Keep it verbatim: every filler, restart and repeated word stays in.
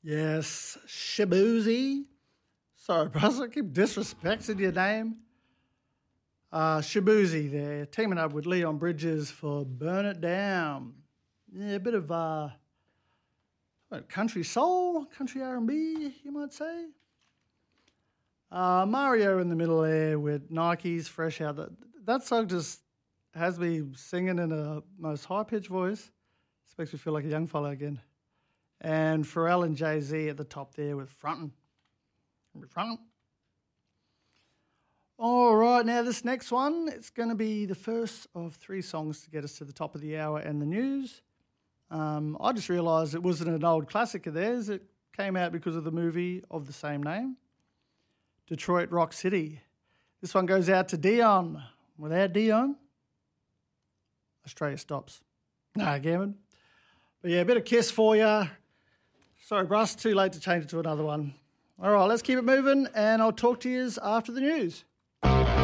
Yes, Shaboozey. Sorry, Buzz, I keep disrespecting your name. Uh, Shaboozey there, teaming up with Leon Bridges for Burn It Down. Yeah, a bit of uh, what, country soul, country R and B, you might say. Uh, Mario in the middle there with Nike's Fresh Out. That, that song just has me singing in a most high-pitched voice. This makes me feel like a young fella again. And Pharrell and Jay-Z at the top there with Frontin'. Frontin'. All right, now this next one, it's going to be the first of three songs to get us to the top of the hour and the news. Um, I just realised it wasn't an old classic of theirs. It came out because of the movie of the same name, Detroit Rock City. This one goes out to Dion. Without Dion, Australia stops. Nah, gammon. But yeah, a bit of Kiss for you. Sorry, Bruss, too late to change it to another one. All right, let's keep it moving, and I'll talk to you after the news.